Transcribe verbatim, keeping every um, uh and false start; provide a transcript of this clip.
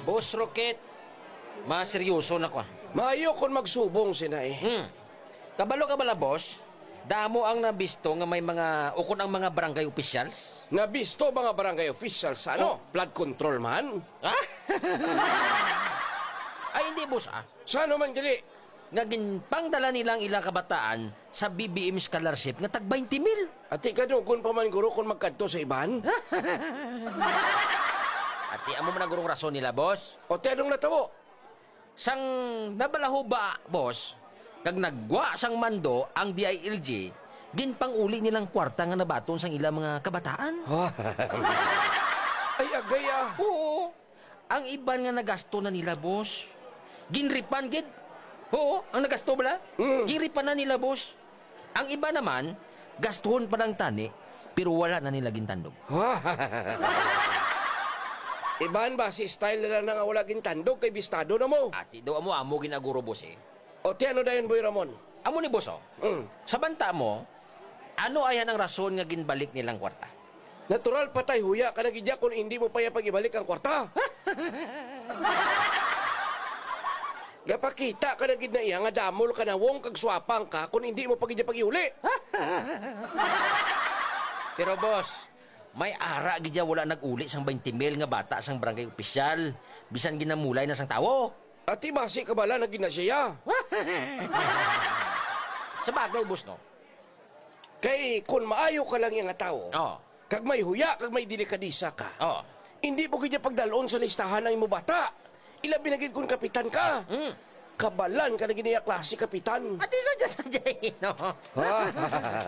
Boss Rocket, maseryoso na ko. Maayo kon magsubong sina eh. Hmm. Kabalo ka bala, boss? Damo ang nabisto nga may mga ukon ang mga barangay officials? Nabisto mga barangay officials sa ano? Flood control man? Ah? Ay, hindi, boss, ah. Sa ano man gali? Nga ginpangdala nilang ilang kabataan sa B B M scholarship nga tag twenty mil. Ati ka no, kung paman guro kung magkadto sa iban? Ati, amo man ang gurong rason nila, boss. O tenong natabo? Sang nabalaho ba, boss, kag nagwa sang mando ang D I L G, ginpanguli nilang kwarta nga nabaton sang ilang mga kabataan. Ay, agay ah. Oo. Ang iban nga nagasto na nila, boss. Ginripan, gid. Oo, ang nagasto bala. Mm. Ginripan na nila, boss. Ang iba naman, gastuhon pa ng tani, pero wala na nila gintandog. Iban ba si style nila na nga wala gintandog kay bistado na mo? Ati, daw amo amo ginaguro, boss, eh. O tiano dayon boy Ramon? Amo ni boss, oh. Mm. Sa banta mo, ano ayan ang rason nga ginbalik nilang kwarta? Natural patay huya ka nagidya kung hindi mo pa ya pag-ibalik ang kwarta. Gapakita ka na gid na iya nga damol ka na wong kag swapang ka kung hindi mo pagidya pag-iuli. Pero boss, may ara gidya wala nag-uli sang twenty mil nga bata sang barangay opisyal. Bisan ginamulay na sang tawo. Ati basi ka bala na gina siya. Sa bagay, boss, no? Kay kung maayo ka lang yung nga tao, Oo. kag may huya, kag may delikadisa ka, Oo. hindi mo gidya pagdalon sa listahan ng imo bata. Ilabi na gid kung kapitan ka. Mm. Kabalan ka na giniya klase kapitan. Ati sadya sadya, no? Ha?